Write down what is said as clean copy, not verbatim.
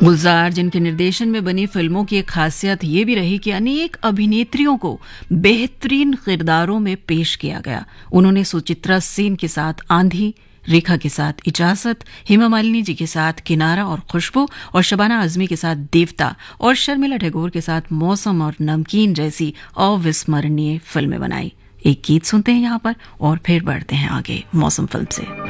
गुलजार जिनके निर्देशन में बनी फिल्मों की एक खासियत ये भी रही कि अनेक अभिनेत्रियों को बेहतरीन किरदारों में पेश किया गया। उन्होंने सुचित्रा सेन के साथ आंधी, रेखा के साथ इजाजत, हेमा मालिनी जी के साथ किनारा और खुशबू, और शबाना आजमी के साथ देवता, और शर्मिला टैगोर के साथ मौसम और नमकीन जैसी अविस्मरणीय फिल्में बनाई। एक गीत सुनते हैं यहाँ पर और फिर बढ़ते हैं आगे मौसम फिल्म से।